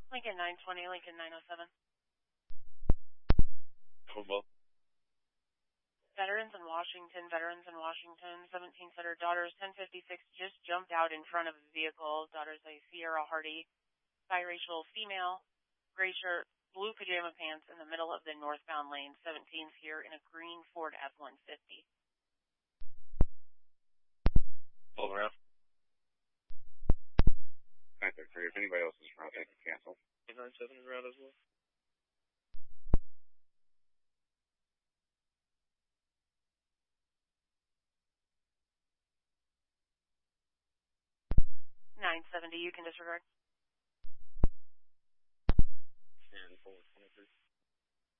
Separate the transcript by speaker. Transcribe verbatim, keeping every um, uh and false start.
Speaker 1: Lincoln nine twenty, Lincoln nine oh seven.
Speaker 2: Football.
Speaker 1: Veterans in Washington, veterans in Washington, seventeen-setter daughters, ten fifty-six just jumped out in front of a vehicle. Daughters a Sierra Hardy, biracial female, gray shirt, blue pajama pants in the middle of the northbound lane. seventeen's here in a green Ford F one fifty.
Speaker 2: Pull around. nine thirty-three. If anybody else is around, they can cancel. eight nine seven is around as well.
Speaker 1: nine seventy, you can disregard.
Speaker 2: And four twenty-three.